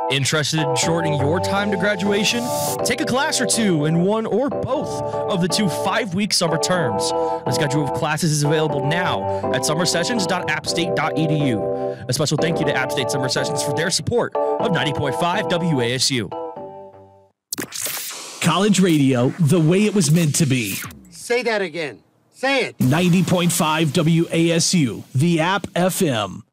Interested in shortening your time to graduation? Take a class or two in one or both of the 2 5-week summer terms. The schedule of classes is available now at summersessions.appstate.edu. A special thank you to App State Summer Sessions for their support of 90.5 WASU. College radio, the way it was meant to be. Say that again. Say it. 90.5 WASU, the App FM.